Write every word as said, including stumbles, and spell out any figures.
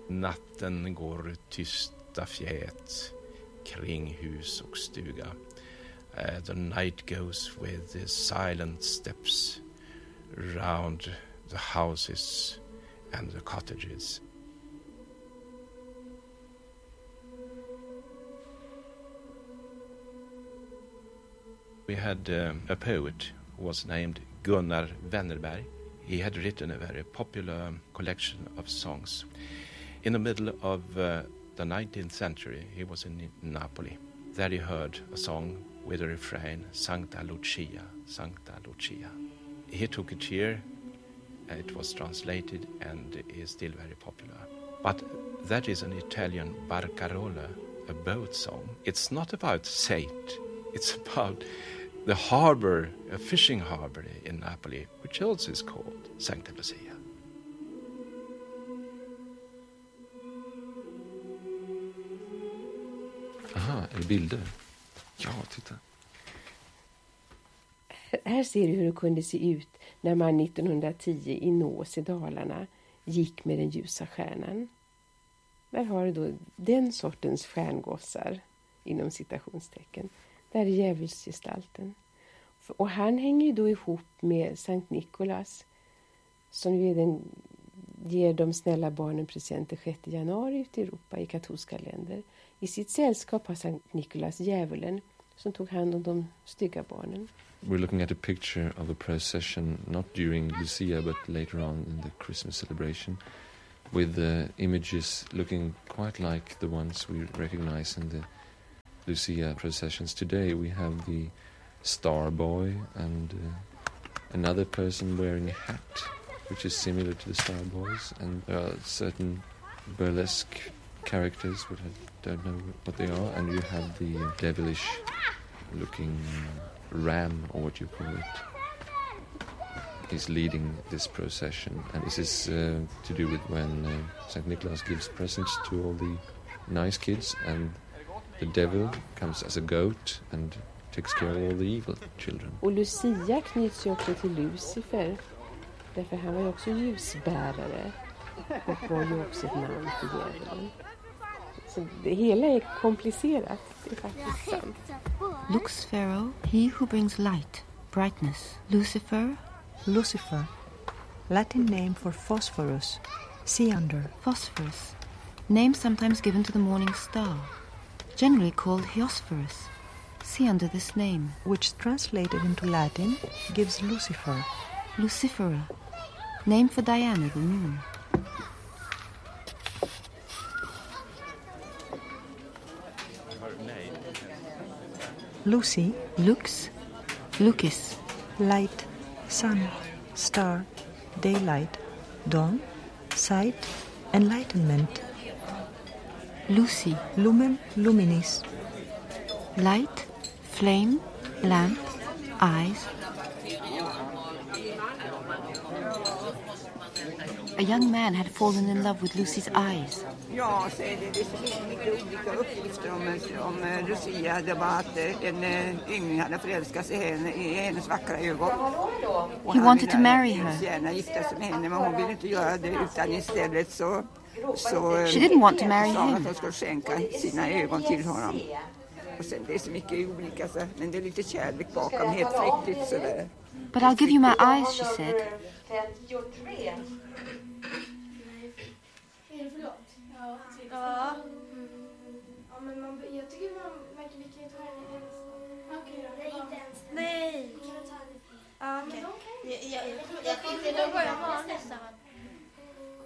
Natten går tysta fjät kring hus och stuga. Uh, the night goes with the silent steps round the houses and the cottages. We had um, a poet who was named Gunnar Wennerberg. He had written a very popular collection of songs. In the middle of uh, the nineteenth century, he was in Napoli. There he heard a song with a refrain, Sancta Lucia, Sancta Lucia. He took it here, it was translated and is still very popular. But that is an Italian barcarola, a boat song. It's not about saint, it's about the harbor, a fishing harbor in Napoli, which also is called Sancta Lucia. Aha, är det bilder? Ja, titta. Här ser du hur det kunde se ut när man nittonhundratio i Nås i Dalarna gick med den ljusa stjärnan. Där har du då den sortens stjärngossar inom citationstecken. Där är djävulsgestalten. Och han hänger ju då ihop med Sankt Nikolas som ju den, ger de snälla barnen presenter sjätte januari ute i Europa i katolska länder. I sitt sällskap har Sankt Nikolas djävulen som tog hand om de stygga barnen. We're looking at a picture of a procession, not during Lucia, but later on in the Christmas celebration, with the images looking quite like the ones we recognize in the Lucia processions. Today we have the Star Boy and uh, another person wearing a hat, which is similar to the Star Boys, and there are certain burlesque characters, but I don't know what they are, and you have the devilish-looking ram, or what you call it. He's leading this procession, and this is uh, to do with when uh, Saint Nicholas gives presents to all the nice kids, and the devil comes as a goat and takes care of all the evil children. Och Lucia knyts ju också till Lucifer, därför han var ju också ljusbärare och var ju också ett namn för djävulen. Så det hela är komplicerat, det är faktiskt sant. Lux Ferro, he who brings light, brightness. Lucifer, Lucifer, Latin name for phosphorus, cyander. Phosphorus, name sometimes given to the morning star, generally called Heliosphorus. See under this name, which translated into Latin gives Lucifer. Lucifera, name for Diana the moon. Lucy, Lux, Lucas, light, sun, star, daylight, dawn, sight, enlightenment. Lucy, lumen, luminis. Light, flame, lamp, eyes. A young man had fallen in love with Lucy's eyes. Ja, så är det, det finns mycket olika uppgifter om, om Lucia. Det var att en yngling hade förälskat sig i, henne, i hennes vackra ögon. Och He wanted to marry her. Han ville gärna gifta sig med henne, men hon ville inte göra det, utan istället så, så She didn't want to marry sa hon him. att hon skulle skänka sina ögon till honom. Och sen det är så mycket olika, så, men det är lite kärlek bakom, helt flyktigt sådär. But I'll give you my eyes, she said. Ja. Ja, men man, jag tycker man verkar vi kan ju ta henne ens. Okej då. Nej, inte ens. Nej. Ja, okej. Jag, jag, jag, jag tänkte nog börja vara nästan.